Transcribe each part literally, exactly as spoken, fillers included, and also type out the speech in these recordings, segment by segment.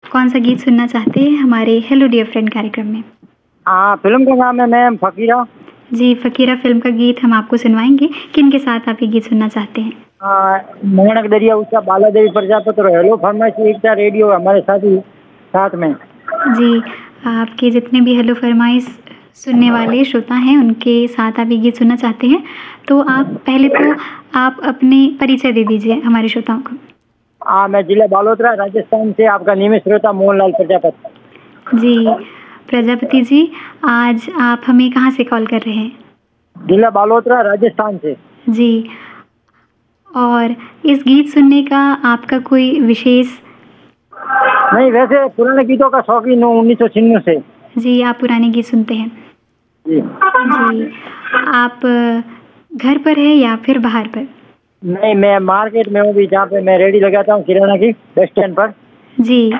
कौन सा गीत सुनना चाहते हैं हमारे हेलो डियर फ्रेंड कार्यक्रम में? हाँ, फ़िल्म का नाम है मैम फ़कीरा। जी, फ़कीरा फ़िल्म का गीत हम आपको सुनवाएँगे। किनके साथ आप ये गीत सुनना चाहते हैं? हाँ, मोहनक दरिया ऊँचा बालादेवी प्रजापति और हेलो फरमाइश एकता रेडियो हमारे साथी साथ में। जी, आपके जितने भी हेलो फरमाइश सुनने वाले श्रोता हैं, उनके साथ आप ये गीत सुनना चाहते हैं, तो आप पहले तो आप अपने परिचय दे दीजिए हमारे श्रोताओं को। हाँ, मैं जिला बालोतरा राजस्थान से आपका नियमित श्रोता मोहनलाल प्रजापति। जी, प्रजापति जी, आज आप हमें कहाँ से कॉल कर रहे हैं? जिला बालोतरा राजस्थान से। जी, और इस गीत सुनने का आपका कोई विशेष नहीं, वैसे पुराने गीतों का शौकीन हूँ उन्नीस सौ छियानवे से। जी, आप पुराने गीत सुनते हैं। जी। जी, आप घर पर हैं या फिर बाहर पर? नहीं, मैं मार्केट में हूँ अभी, जहाँ पे मैं रेहड़ी लगाता हूँ किराना की, बस स्टैंड पर। जी।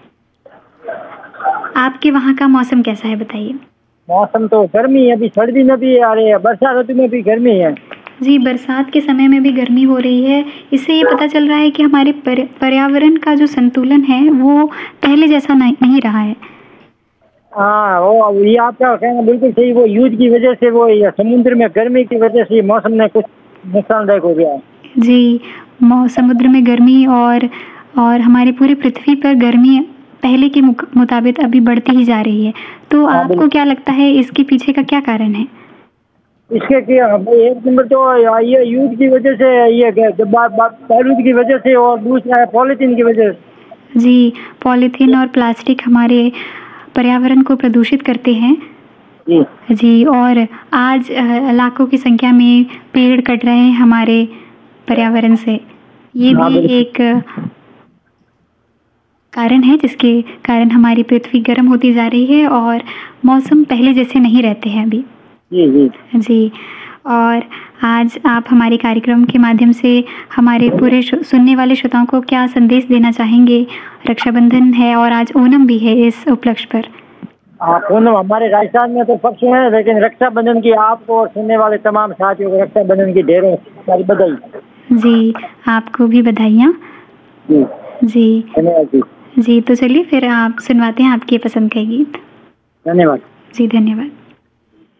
आपके वहाँ का मौसम कैसा है बताइए? मौसम तो गर्मी है, अभी सर्दी में भी आ रही है, बरसात ऋतु में भी गर्मी है। जी, बरसात के समय में भी गर्मी हो रही है। इससे ये पता चल रहा है कि हमारे पर पर्यावरण का जो संतुलन है, वो पहले जैसा नहीं नहीं रहा है। हाँ, वो ये आपका कहना बिल्कुल सही, वो युद्ध की वजह से, वो ये समुद्र में गर्मी की वजह से मौसम में कुछ नुकसानदायक हो गया है। जी, मौ समुद्र में गर्मी और और हमारी पूरी पृथ्वी पर गर्मी पहले के मुक मुताबिक अभी बढ़ती ही जा रही है। तो हाँ, आपको बिल्कुल। क्या लगता है इसके पीछे का क्या कारण है? इसके क्या एक नंबर तो ये युद्ध की वजह से, ये बा, बा, बारूद की वजह से, और दूसरा है पॉलिथीन की वजह से। जी, पॉलीथीन और प्लास्टिक हमारे पर्यावरण को प्रदूषित करते हैं। जी। जी, और आज अ, लाखों की संख्या में पेड़ कट रहे हैं हमारे पर्यावरण से। ये हाँ, भी बिल्कुल। एक कारण है जिसके कारण हमारी पृथ्वी गर्म होती जा रही है और मौसम पहले जैसे नहीं रहते हैं अभी। जी, जी। जी, और आज आप हमारे कार्यक्रम के माध्यम से हमारे पूरे शु सुनने वाले श्रोताओं को क्या संदेश देना चाहेंगे? रक्षाबंधन है और आज ओणम भी है इस उपलक्ष्य पर। हाँ, ओणम हमारे राजस्थान में तो पक्ष है, लेकिन रक्षाबंधन की आपको और सुनने वाले तमाम साथियों को रक्षाबंधन की ढेरों सारी बधाई। जी, आपको भी बधाइयाँ। जी। जी। धन्यवाद जी। जी, तो चलिए फिर आप सुनवाते हैं आपकी पसंद का गीत। धन्यवाद। जी, धन्यवाद।